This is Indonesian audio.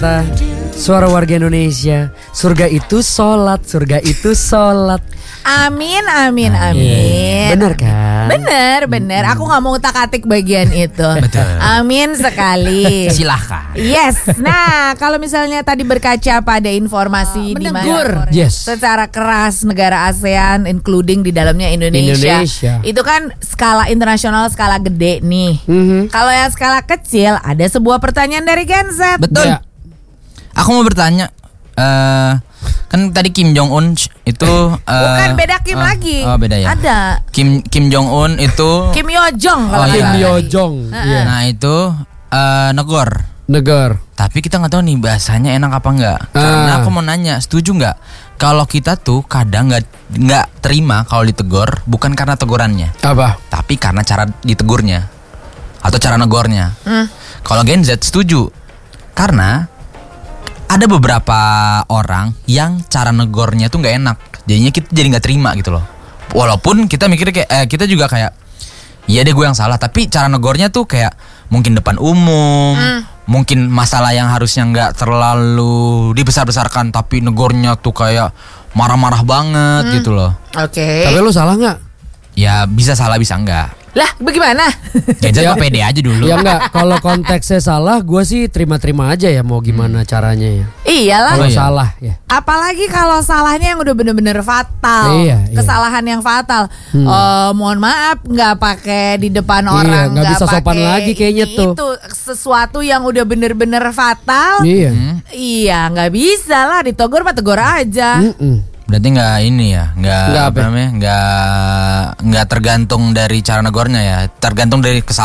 Suara warga Indonesia. Surga itu sholat, surga itu sholat. Amin, amin, amin. Benar kan? Bener. Aku gak mau utak-atik bagian itu. Betul. Amin sekali. Silahkan. Yes. Nah, kalau misalnya tadi berkaca pada informasi di mana Yes. secara keras negara ASEAN, including di dalamnya Indonesia. Itu kan skala internasional, skala gede nih. Kalau yang skala kecil, ada sebuah pertanyaan dari Gen Z. Betul. Ya. Aku mau bertanya, kan tadi Kim Jong Un itu Bukan, beda Kim lagi. Oh, beda ya. Ada Kim Jong Un itu Kim Yo Jong kalau Oh, iya. Kim nggak Yo salah. Jong. Iya. Nah itu negor. Tapi kita nggak tahu nih bahasanya enak apa enggak. Karena aku mau nanya, setuju nggak kalau kita tuh kadang nggak terima kalau ditegur bukan karena tegurannya, Apa? tapi karena cara ditegurnya atau cara negornya. Kalau Gen Z setuju karena ada beberapa orang yang cara negornya tuh nggak enak, jadinya kita jadi nggak terima gitu loh. Walaupun kita mikirnya kayak kita juga kayak, iya deh gue yang salah, tapi cara negornya tuh kayak mungkin depan umum, mungkin masalah yang harusnya nggak terlalu dibesar-besarkan, tapi negornya tuh kayak marah-marah banget gitu loh. Oke. Tapi lu salah nggak? Ya bisa salah bisa enggak. Lah, bagaimana? Gen Z mah pede aja dulu. Ya enggak, kalau konteksnya salah, gue sih terima-terima aja ya mau gimana caranya ya. Iyalah. Kalau iya. salah ya. Apalagi kalau salahnya yang udah bener-bener fatal. Iya. Kesalahan yang fatal. Mohon maaf, nggak pakai di depan orang, nggak bisa sopan pakai lagi kayaknya ini, tuh. Itu sesuatu yang udah bener-bener fatal. Iya. Iya, nggak bisa lah, ditegur mah tegur aja. Berarti nggak ini ya, Nggak nggak tergantung dari cara negornya ya, tergantung dari kesalahan.